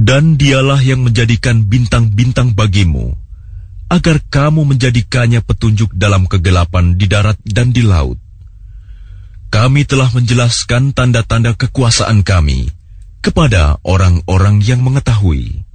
Dan dialah yang menjadikan bintang-bintang bagimu, agar kamu menjadikannya petunjuk dalam kegelapan di darat dan di laut. Kami telah menjelaskan tanda-tanda kekuasaan kami kepada orang-orang yang mengetahui.